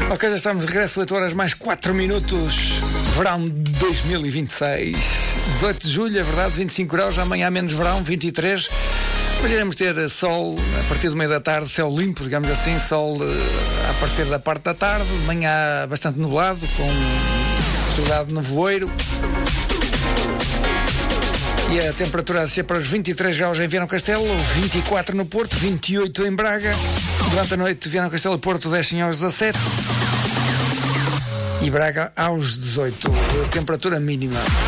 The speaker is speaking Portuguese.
Ok, já estamos de regresso, 8 horas mais 4 minutos. Verão 2026, 18 de julho, é verdade, 25 graus. Amanhã menos verão, 23. Mas iremos ter sol a partir do meio da tarde, céu limpo, digamos assim, sol a aparecer da parte da tarde. De manhã bastante nublado, com possibilidade de nevoeiro. E a temperatura a descer para os 23 graus em Viana do Castelo, 24 no Porto, 28 em Braga. Durante a noite, Viana do Castelo e Porto descem aos 17 e Braga aos 18. Temperatura mínima.